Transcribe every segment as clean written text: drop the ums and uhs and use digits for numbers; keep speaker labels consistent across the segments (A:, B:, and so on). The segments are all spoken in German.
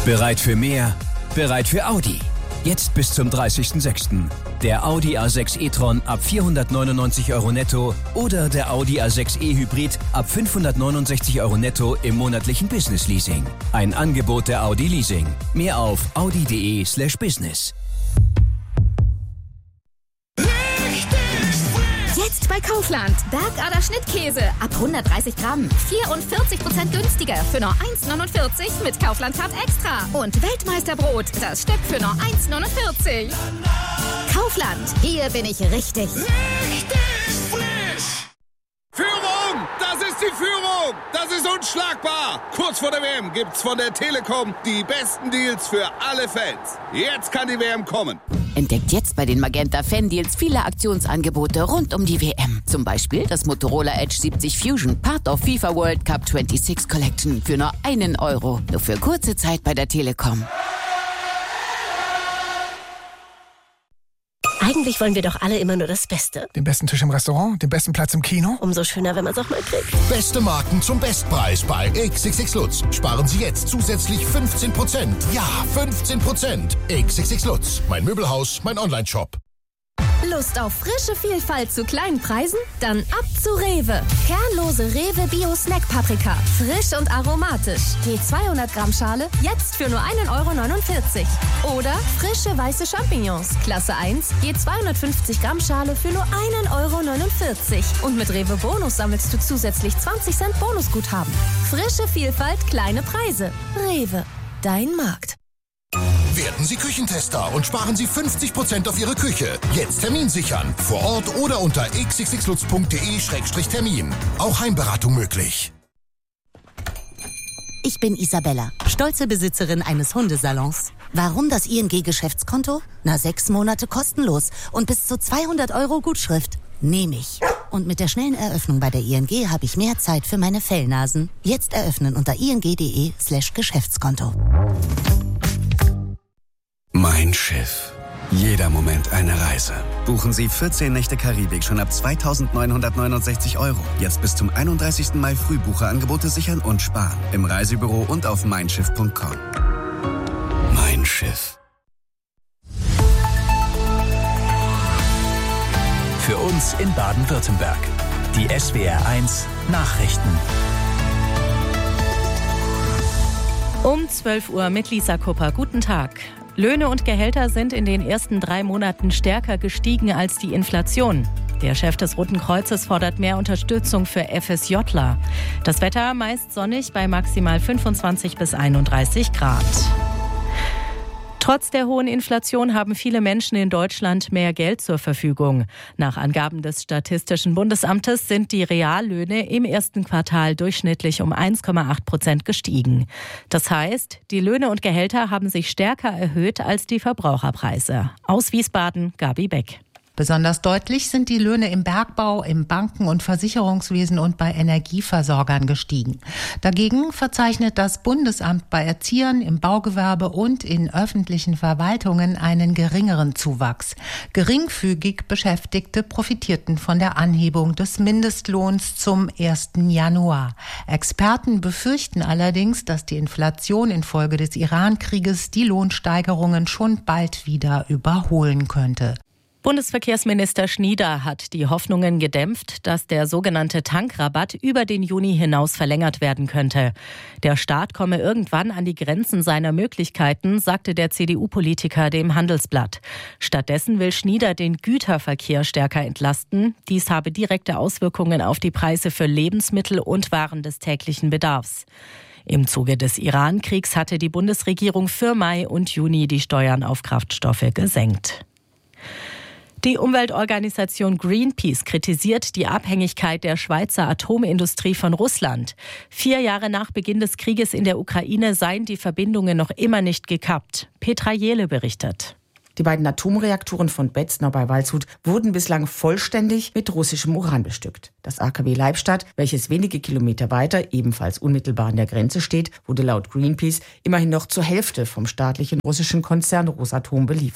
A: Bereit für mehr? Bereit für Audi. Jetzt bis zum 30.06. Der Audi A6 e-tron ab 499 € netto oder der Audi A6 e-Hybrid ab 569 € netto im monatlichen Business-Leasing. Ein Angebot der Audi Leasing. Mehr auf audi.de/business.
B: Jetzt bei Kaufland. Bergader Schnittkäse ab 130 Gramm. 44% günstiger für nur 1,49 mit Kaufland Card Extra. Und Weltmeisterbrot, das Stück für nur 1,49. Kaufland, hier bin ich richtig.
C: Richtig frisch! Führung! Das ist die Führung! Das ist unschlagbar! Kurz vor der WM gibt's von der Telekom die besten Deals für alle Fans. Jetzt kann die WM kommen.
D: Entdeckt jetzt bei den Magenta Fan-Deals viele Aktionsangebote rund um die WM. Zum Beispiel das Motorola Edge 70 Fusion, Part of FIFA World Cup 26 Collection für nur €1. Nur für kurze Zeit bei der Telekom.
E: Eigentlich wollen wir doch alle immer nur das Beste.
F: Den besten Tisch im Restaurant, den besten Platz im Kino.
E: Umso schöner, wenn man es auch mal kriegt.
G: Beste Marken zum Bestpreis bei XXX Lutz. Sparen Sie jetzt zusätzlich 15%. Ja, 15%. XXX Lutz. Mein Möbelhaus, mein Onlineshop.
B: Lust auf frische Vielfalt zu kleinen Preisen? Dann ab zu Rewe. Kernlose Rewe Bio Snack Paprika. Frisch und aromatisch. Je 200 Gramm Schale, jetzt für nur €1,49. Oder frische weiße Champignons. Klasse 1, je 250 Gramm Schale für nur €1,49. Und mit Rewe Bonus sammelst du zusätzlich 20 Cent Bonusguthaben. Frische Vielfalt, kleine Preise. Rewe, dein Markt.
G: Werden Sie Küchentester und sparen Sie 50% auf Ihre Küche. Jetzt Termin sichern. Vor Ort oder unter xxxlutz.de/termin. Auch Heimberatung möglich.
H: Ich bin Isabella, stolze Besitzerin eines Hundesalons. Warum das ING-Geschäftskonto? 6 Monate kostenlos und bis zu 200 € Gutschrift. Nehme ich. Und mit der schnellen Eröffnung bei der ING habe ich mehr Zeit für meine Fellnasen. Jetzt eröffnen unter ing.de/Geschäftskonto.
I: Mein Schiff. Jeder Moment eine Reise. Buchen Sie 14 Nächte Karibik schon ab 2.969 €. Jetzt bis zum 31. Mai Frühbucherangebote sichern und sparen. Im Reisebüro und auf meinschiff.com. Mein Schiff.
A: Für uns in Baden-Württemberg. Die SWR1 Nachrichten.
J: Um 12 Uhr mit Lisa Kupper. Guten Tag. Löhne und Gehälter sind in den ersten 3 Monaten stärker gestiegen als die Inflation. Der Chef des Roten Kreuzes fordert mehr Unterstützung für FSJler. Das Wetter meist sonnig bei maximal 25 bis 31 Grad. Trotz der hohen Inflation haben viele Menschen in Deutschland mehr Geld zur Verfügung. Nach Angaben des Statistischen Bundesamtes sind die Reallöhne im ersten Quartal durchschnittlich um 1,8% gestiegen. Das heißt, die Löhne und Gehälter haben sich stärker erhöht als die Verbraucherpreise. Aus Wiesbaden, Gabi Beck.
K: Besonders deutlich sind die Löhne im Bergbau, im Banken- und Versicherungswesen und bei Energieversorgern gestiegen. Dagegen verzeichnet das Bundesamt bei Erziehern, im Baugewerbe und in öffentlichen Verwaltungen einen geringeren Zuwachs. Geringfügig Beschäftigte profitierten von der Anhebung des Mindestlohns zum 1. Januar. Experten befürchten allerdings, dass die Inflation infolge des Iran-Krieges die Lohnsteigerungen schon bald wieder überholen könnte.
J: Bundesverkehrsminister Schnieder hat die Hoffnungen gedämpft, dass der sogenannte Tankrabatt über den Juni hinaus verlängert werden könnte. Der Staat komme irgendwann an die Grenzen seiner Möglichkeiten, sagte der CDU-Politiker dem Handelsblatt. Stattdessen will Schnieder den Güterverkehr stärker entlasten. Dies habe direkte Auswirkungen auf die Preise für Lebensmittel und Waren des täglichen Bedarfs. Im Zuge des Iran-Kriegs hatte die Bundesregierung für Mai und Juni die Steuern auf Kraftstoffe gesenkt. Die Umweltorganisation Greenpeace kritisiert die Abhängigkeit der Schweizer Atomindustrie von Russland. 4 Jahre nach Beginn des Krieges in der Ukraine seien die Verbindungen noch immer nicht gekappt. Petra Jehle berichtet.
L: Die beiden Atomreaktoren von Beznau bei Waldshut wurden bislang vollständig mit russischem Uran bestückt. Das AKW Leibstadt, welches wenige Kilometer weiter, ebenfalls unmittelbar an der Grenze steht, wurde laut Greenpeace immerhin noch zur Hälfte vom staatlichen russischen Konzern Rosatom beliefert.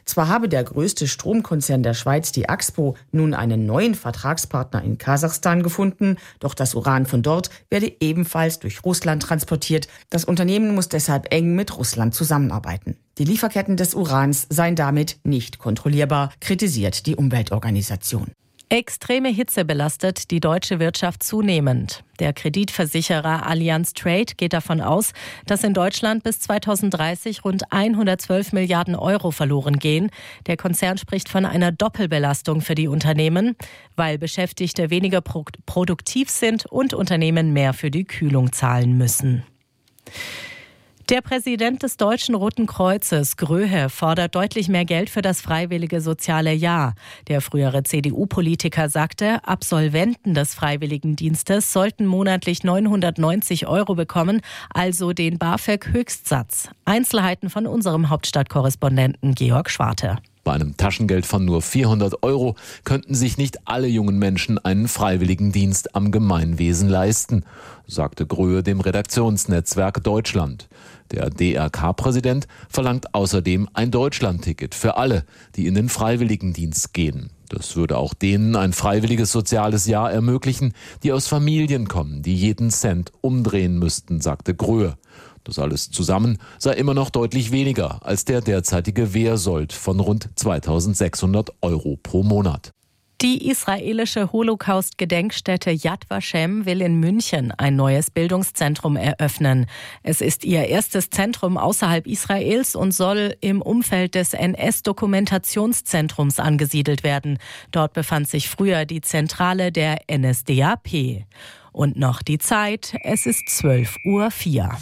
L: Zwar habe der größte Stromkonzern der Schweiz, die Axpo, nun einen neuen Vertragspartner in Kasachstan gefunden, doch das Uran von dort werde ebenfalls durch Russland transportiert. Das Unternehmen muss deshalb eng mit Russland zusammenarbeiten. Die Lieferketten des Urans seien damit nicht kontrollierbar, kritisiert die Umweltorganisation.
J: Extreme Hitze belastet die deutsche Wirtschaft zunehmend. Der Kreditversicherer Allianz Trade geht davon aus, dass in Deutschland bis 2030 rund 112 Milliarden Euro verloren gehen. Der Konzern spricht von einer Doppelbelastung für die Unternehmen, weil Beschäftigte weniger produktiv sind und Unternehmen mehr für die Kühlung zahlen müssen. Der Präsident des Deutschen Roten Kreuzes, Gröhe, fordert deutlich mehr Geld für das freiwillige soziale Jahr. Der frühere CDU-Politiker sagte, Absolventen des Freiwilligendienstes sollten monatlich 990 Euro bekommen, also den BAföG-Höchstsatz. Einzelheiten von unserem Hauptstadtkorrespondenten Georg Schwarte.
M: Bei einem Taschengeld von nur 400 Euro könnten sich nicht alle jungen Menschen einen Freiwilligendienst am Gemeinwesen leisten, sagte Gröhe dem Redaktionsnetzwerk Deutschland. Der DRK-Präsident verlangt außerdem ein Deutschlandticket für alle, die in den Freiwilligendienst gehen. Das würde auch denen ein freiwilliges soziales Jahr ermöglichen, die aus Familien kommen, die jeden Cent umdrehen müssten, sagte Gröhe. Das alles zusammen sei immer noch deutlich weniger als der derzeitige Wehrsold von rund 2.600 Euro pro Monat.
J: Die israelische Holocaust-Gedenkstätte Yad Vashem will in München ein neues Bildungszentrum eröffnen. Es ist ihr erstes Zentrum außerhalb Israels und soll im Umfeld des NS-Dokumentationszentrums angesiedelt werden. Dort befand sich früher die Zentrale der NSDAP. Und noch die Zeit, es ist 12:04 Uhr.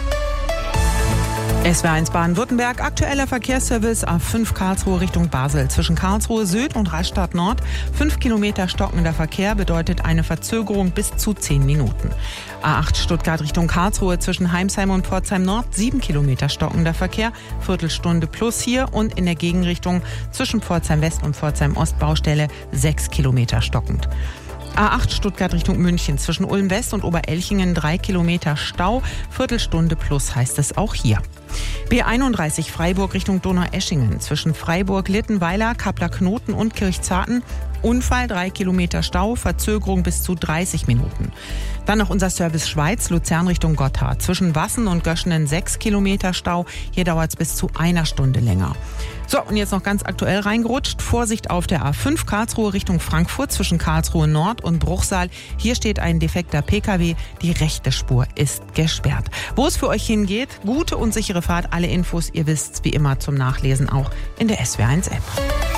N: SWR1 Baden-Württemberg, aktueller Verkehrsservice A5 Karlsruhe Richtung Basel. Zwischen Karlsruhe Süd und Rastatt Nord 5 Kilometer stockender Verkehr bedeutet eine Verzögerung bis zu 10 Minuten. A8 Stuttgart Richtung Karlsruhe zwischen Heimsheim und Pforzheim Nord 7 Kilometer stockender Verkehr, Viertelstunde plus hier, und in der Gegenrichtung zwischen Pforzheim West und Pforzheim Ost Baustelle 6 Kilometer stockend. A8 Stuttgart Richtung München zwischen Ulm West und Oberelchingen 3 Kilometer Stau, Viertelstunde plus heißt es auch hier. B31 Freiburg Richtung Donaueschingen zwischen Freiburg, Littenweiler, Kappler-Knoten und Kirchzarten. Unfall, 3 Kilometer Stau, Verzögerung bis zu 30 Minuten. Dann noch unser Service Schweiz, Luzern Richtung Gotthard. Zwischen Wassen und Göschenen 6 Kilometer Stau. Hier dauert es bis zu einer Stunde länger. So, und jetzt noch ganz aktuell reingerutscht. Vorsicht auf der A5 Karlsruhe Richtung Frankfurt zwischen Karlsruhe Nord und Bruchsal. Hier steht ein defekter Pkw. Die rechte Spur ist gesperrt. Wo es für euch hingeht, gute und sichere Fahrt. Alle Infos, ihr wisst, wie immer zum Nachlesen auch in der SWR1 App.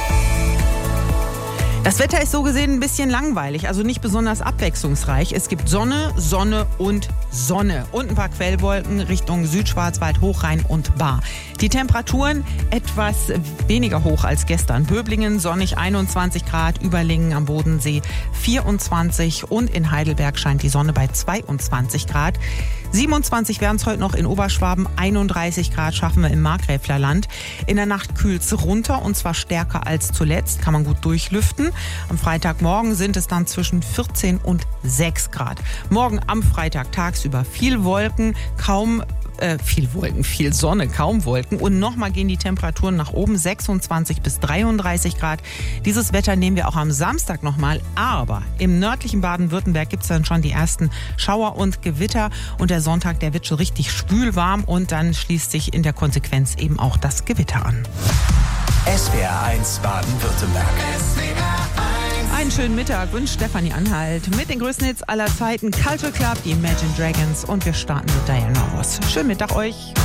N: Das Wetter ist so gesehen ein bisschen langweilig, also nicht besonders abwechslungsreich. Es gibt Sonne, Sonne und Sonne und ein paar Quellwolken Richtung Südschwarzwald, Hochrhein und Baar. Die Temperaturen etwas weniger hoch als gestern. Böblingen sonnig 21 Grad, Überlingen am Bodensee 24 und in Heidelberg scheint die Sonne bei 22 Grad. 27 werden es heute noch in Oberschwaben, 31 Grad schaffen wir im Markgräflerland. In der Nacht kühlt es runter und zwar stärker als zuletzt, kann man gut durchlüften. Am Freitagmorgen sind es dann zwischen 14 und 6 Grad. Morgen am Freitag tagsüber viel Wolken, viel Sonne, kaum Wolken. Und nochmal gehen die Temperaturen nach oben, 26 bis 33 Grad. Dieses Wetter nehmen wir auch am Samstag nochmal. Aber im nördlichen Baden-Württemberg gibt es dann schon die ersten Schauer und Gewitter. Und der Sonntag, der wird schon richtig spülwarm. Und dann schließt sich in der Konsequenz eben auch das Gewitter an.
A: SWR1 Baden-Württemberg.
N: Einen schönen Mittag wünscht Stefanie Anhalt mit den größten Hits aller Zeiten. Culture Club, die Imagine Dragons und wir starten mit Diana Ross. Schönen Mittag euch.